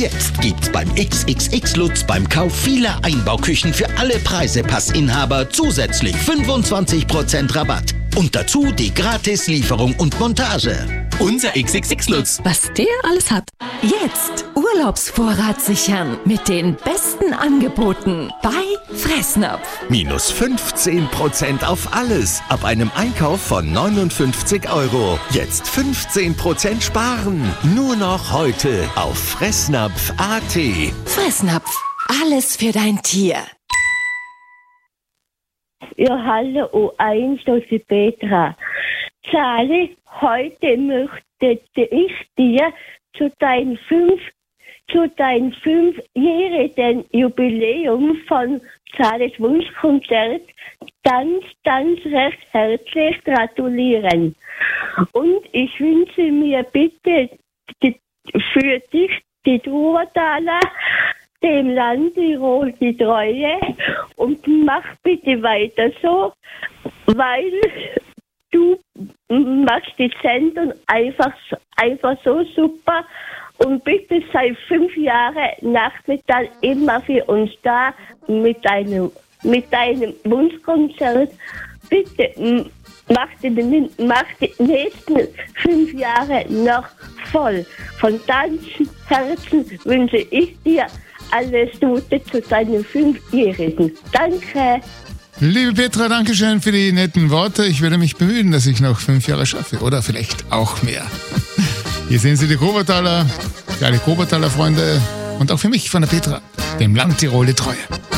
Jetzt gibt's beim XXX Lutz beim Kauf vieler Einbauküchen für alle Preisepassinhaber zusätzlich 25% Rabatt. Und dazu die Gratis-Lieferung und Montage. Unser XXX Lutz. Was der alles hat. Jetzt Urlaubsvorrat sichern mit den besten Angeboten bei Fressnapf. Minus 15% auf alles ab einem Einkauf von 59 €. Jetzt 15% sparen. Nur noch heute auf Fressnapf.at. Fressnapf. Alles für dein Tier. Ja, hallo O1, das ist Petra. Sali, heute möchte ich dir zu deinem 5-jährigen Jubiläum von Salis Wunschkonzert ganz recht herzlich gratulieren. Und ich wünsche mir bitte für dich die Trauertaler, dem Land Tirol die Treue und mach bitte weiter so, weil du machst die Sendung einfach so super und bitte sei 5 Jahre Nachmittag immer für uns da mit deinem Wunschkonzert. Bitte mach die nächsten 5 Jahre noch voll. Von ganzem Herzen wünsche ich dir alles Gute zu deinem 5-Jährigen. Danke. Liebe Petra, danke schön für die netten Worte. Ich werde mich bemühen, dass ich noch 5 Jahre schaffe. Oder vielleicht auch mehr. Hier sehen Sie die Kobertaler, für alle Kobertaler Freunde und auch für mich von der Petra, dem Land Tirol die Treue.